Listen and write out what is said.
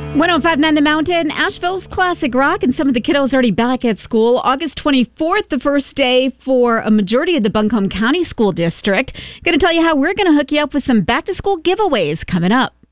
105.9 The Mountain, Asheville's classic rock, and some of the kiddos already back at school. August 24th, the first day for a majority of the Buncombe County School District. Going to tell you how we're going to hook you up with some back-to-school giveaways coming up.